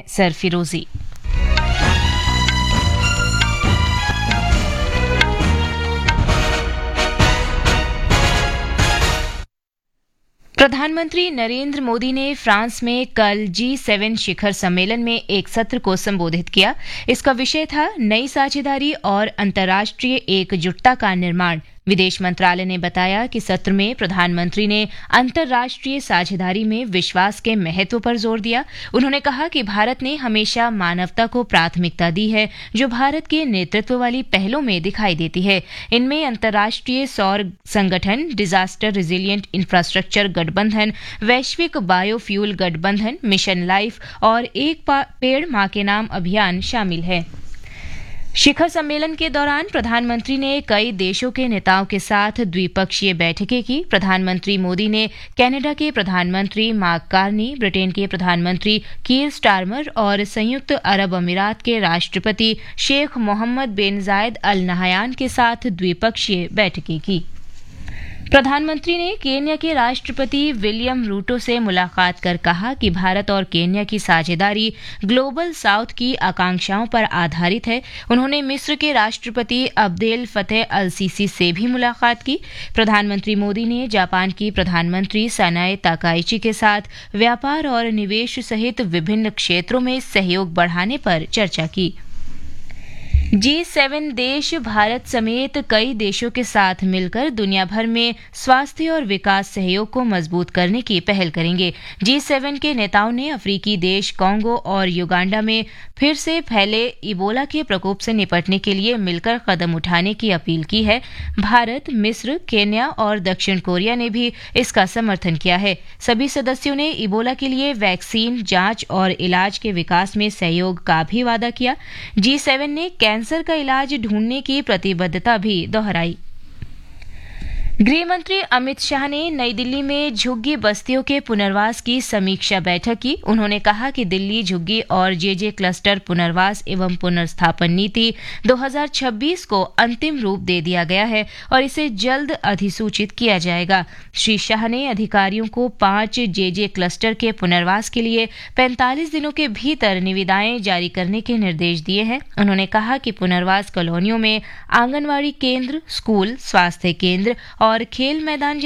सरफिरोजी। प्रधानमंत्री नरेंद्र मोदी ने फ्रांस में कल G7 शिखर सम्मेलन में एक सत्र को संबोधित किया। इसका विषय था नई साझेदारी और अंतर्राष्ट्रीय एकजुटता का निर्माण। विदेश मंत्रालय ने बताया कि सत्र में प्रधानमंत्री ने अंतर्राष्ट्रीय साझेदारी में विश्वास के महत्व पर जोर दिया। उन्होंने कहा कि भारत ने हमेशा मानवता को प्राथमिकता दी है, जो भारत के नेतृत्व वाली पहलों में दिखाई देती है। इनमें अंतर्राष्ट्रीय सौर संगठन, डिजास्टर रिजिलियंट इंफ्रास्ट्रक्चर गठबंधन, वैश्विक बायोफ्यूल गठबंधन, मिशन लाइफ और एक पेड़ मां के नाम अभियान शामिल है। शिखर सम्मेलन के दौरान प्रधानमंत्री ने कई देशों के नेताओं के साथ द्विपक्षीय बैठकें की। प्रधानमंत्री मोदी ने कनाडा के प्रधानमंत्री मार्क कार्नी, ब्रिटेन के प्रधानमंत्री कीर स्टारमर और संयुक्त अरब अमीरात के राष्ट्रपति शेख मोहम्मद बिन जायद अल नहयान के साथ द्विपक्षीय बैठकें की। प्रधानमंत्री ने केन्या के राष्ट्रपति विलियम रूटो से मुलाकात कर कहा कि भारत और केन्या की साझेदारी ग्लोबल साउथ की आकांक्षाओं पर आधारित है। उन्होंने मिस्र के राष्ट्रपति अब्देल फतेह अल सीसी से भी मुलाकात की। प्रधानमंत्री मोदी ने जापान की प्रधानमंत्री सनाए ताकाइची के साथ व्यापार और निवेश सहित विभिन्न क्षेत्रों में सहयोग बढ़ाने पर चर्चा की। G7 देश भारत समेत कई देशों के साथ मिलकर दुनिया भर में स्वास्थ्य और विकास सहयोग को मजबूत करने की पहल करेंगे। G7 के नेताओं ने अफ्रीकी देश कांगो और युगांडा में फिर से फैले इबोला के प्रकोप से निपटने के लिए मिलकर कदम उठाने की अपील की है। भारत, मिस्र, केन्या और दक्षिण कोरिया ने भी इसका समर्थन किया है। सभी सदस्यों ने इबोला के लिए वैक्सीन, जांच और इलाज के विकास में सहयोग का भी वादा किया। G7 ने कैंसर का इलाज ढूंढने की प्रतिबद्धता भी दोहराई। गृह मंत्री अमित शाह ने नई दिल्ली में झुग्गी बस्तियों के पुनर्वास की समीक्षा बैठक की। उन्होंने कहा कि दिल्ली झुग्गी और जेजे क्लस्टर पुनर्वास एवं पुनर्स्थापन नीति 2026 को अंतिम रूप दे दिया गया है और इसे जल्द अधिसूचित किया जाएगा। श्री शाह ने अधिकारियों को 5 जेजे क्लस्टर के पुनर्वास के लिए 45 दिनों के भीतर निविदाएं जारी करने के निर्देश दिए हैं। उन्होंने कहा कि पुनर्वास कॉलोनियों में आंगनवाड़ी केंद्र, स्कूल, स्वास्थ्य केंद्र और खेल मैदान